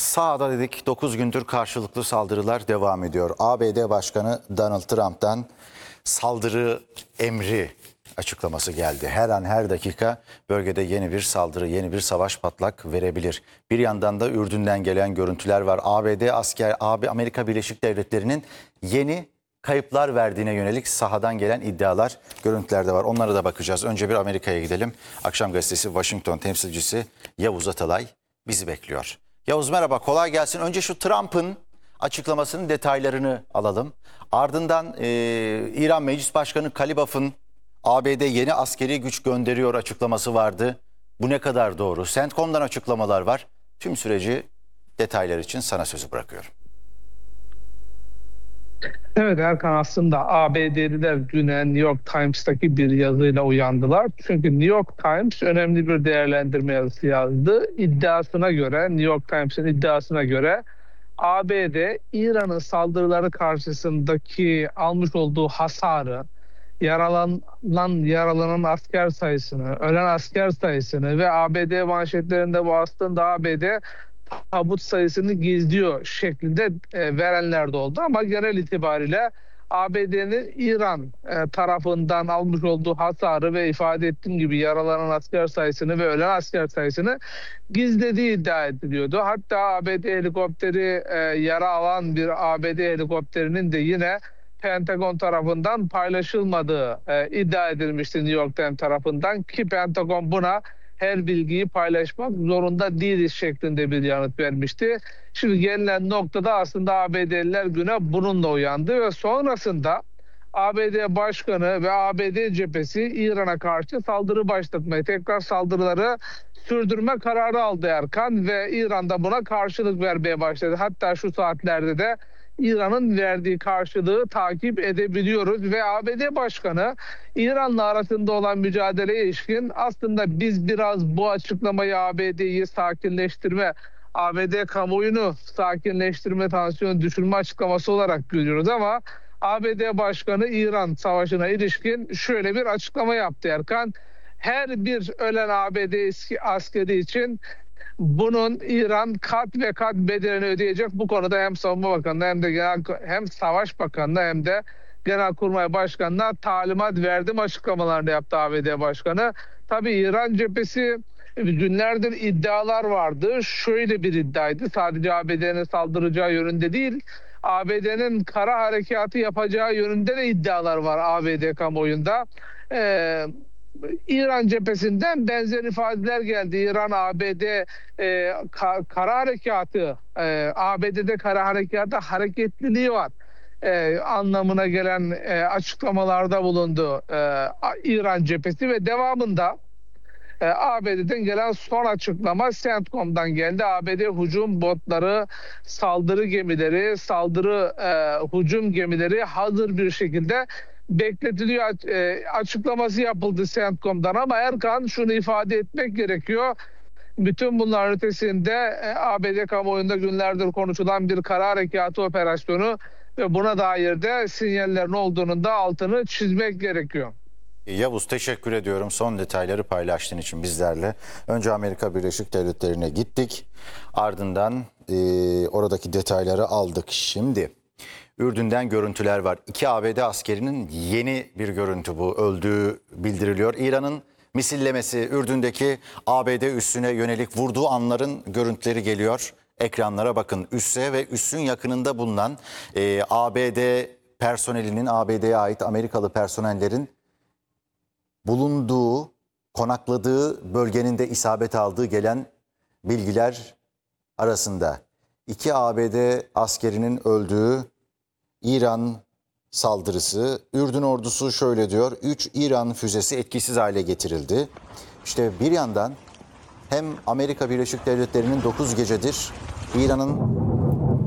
Sağda dedik 9 gündür karşılıklı saldırılar devam ediyor. ABD Başkanı Donald Trump'tan saldırı emri açıklaması geldi. Her an her dakika bölgede yeni bir saldırı, yeni bir savaş patlak verebilir. Bir yandan da Ürdün'den gelen görüntüler var. Amerika Birleşik Devletleri'nin yeni kayıplar verdiğine yönelik sahadan gelen iddialar, görüntüler de var. Onlara da bakacağız. Önce bir Amerika'ya gidelim. Akşam Gazetesi Washington temsilcisi Yavuz Atalay bizi bekliyor. Yavuz merhaba, kolay gelsin. Önce şu Trump'ın açıklamasının detaylarını alalım. Ardından İran Meclis Başkanı Kalibaf'ın ABD yeni askeri güç gönderiyor açıklaması vardı. Bu ne kadar doğru? CENTCOM'dan açıklamalar var. Tüm süreci detaylar için sana sözü bırakıyorum. Evet Erkan, aslında ABD'liler düne New York Times'taki bir yazıyla uyandılar. Çünkü New York Times önemli bir değerlendirme yazısı yazdı. İddiasına göre, New York Times'in iddiasına göre ABD İran'ın saldırıları karşısındaki almış olduğu hasarı, yaralanan asker sayısını, ölen asker sayısını ve ABD manşetlerinde bu aslında ABD tabut sayısını gizliyor şeklinde verenler de oldu. Ama genel itibariyle ABD'nin İran tarafından almış olduğu hasarı ve ifade ettiğim gibi yaralanan asker sayısını ve ölen asker sayısını gizlediği iddia ediliyordu. Hatta ABD helikopteri, yara alan bir ABD helikopterinin de yine Pentagon tarafından paylaşılmadığı iddia edilmişti New York Times tarafından, ki Pentagon buna her bilgiyi paylaşmak zorunda değiliz şeklinde bir yanıt vermişti. Şimdi gelinen noktada aslında ABD'liler güne bununla uyandı ve sonrasında ABD Başkanı ve ABD cephesi İran'a karşı saldırı başlatmayı, tekrar saldırıları sürdürme kararı aldı Erkan ve İran'da buna karşılık vermeye başladı. Hatta şu saatlerde de İran'ın verdiği karşılığı takip edebiliyoruz ve ABD Başkanı İran'la arasında olan mücadeleye ilişkin aslında biz biraz bu açıklamayı ABD'yi sakinleştirme, ABD kamuoyunu sakinleştirme, tansiyonu düşürme açıklaması olarak görüyoruz ama ABD Başkanı İran savaşına ilişkin şöyle bir açıklama yaptı Erkan. Her bir ölen ABD askeri için bunun İran kat ve kat bedelini ödeyecek. Bu konuda hem Savunma Bakanı'na hem Savaş Bakanı'na hem de Genelkurmay Başkanı'na talimat verdim açıklamalarını yaptı ABD Başkanı. Tabii İran cephesi günlerdir iddialar vardı. Şöyle bir iddiaydı. Sadece ABD'nin saldıracağı yönünde değil, ABD'nin kara harekatı yapacağı yönünde de iddialar var ABD kamuoyunda. İran cephesinden benzer ifadeler geldi. İran ABD kara harekatı, ABD'de kara harekatı hareketliliği var anlamına gelen açıklamalarda bulundu İran cephesi ve devamında ABD'den gelen son açıklama CENTCOM'dan geldi. ABD hücum botları, saldırı gemileri, hücum gemileri hazır bir şekilde bekletiliyor açıklaması yapıldı CENTCOM'dan. Ama Erkan, şunu ifade etmek gerekiyor. Bütün bunların ötesinde ABD kamuoyunda günlerdir konuşulan bir kara harekatı operasyonu ve buna dair de sinyallerin olduğunun da altını çizmek gerekiyor. Yavuz, teşekkür ediyorum son detayları paylaştığın için bizlerle. Önce Amerika Birleşik Devletleri'ne gittik. Ardından oradaki detayları aldık. Şimdi Ürdün'den görüntüler var. 2 ABD askerinin yeni bir görüntü bu. Öldüğü bildiriliyor. İran'ın misillemesi, Ürdün'deki ABD üssüne yönelik vurduğu anların görüntüleri geliyor. Ekranlara bakın. Üsse ve üssün yakınında bulunan ABD personelinin, ABD'ye ait Amerikalı personellerin bulunduğu, konakladığı bölgenin de isabet aldığı gelen bilgiler arasında 2 ABD askerinin öldüğü İran saldırısı. Ürdün ordusu şöyle diyor: 3 İran füzesi etkisiz hale getirildi. İşte bir yandan hem Amerika Birleşik Devletleri'nin 9 gecedir İran'ın